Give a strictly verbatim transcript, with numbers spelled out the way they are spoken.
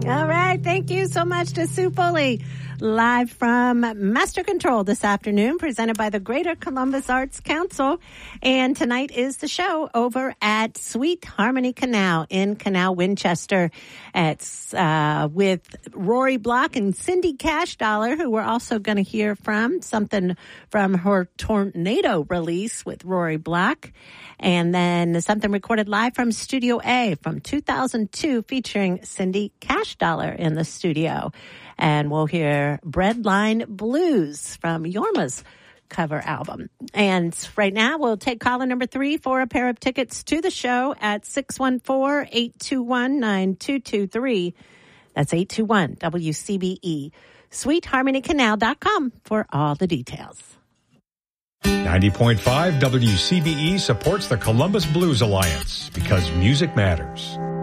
All right. Thank you so much to Sue Foley. Live from Master Control this afternoon, presented by the Greater Columbus Arts Council. And tonight is the show over at Sweet Harmony Canal in Canal, Winchester. It's uh, with Rory Block and Cindy Cash Dollar, who we're also going to hear from. Something from her Tornado release with Rory Block. And then something recorded live from Studio A from two thousand two featuring Cindy Cash Dollar in the studio. And we'll hear Breadline Blues from Yorma's cover album. And right now, we'll take caller number three for a pair of tickets to the show at six one four, eight two one, nine two two three. That's eight two one W C B E. sweet harmony canal dot com for all the details. ninety point five W C B E supports the Columbus Blues Alliance because music matters.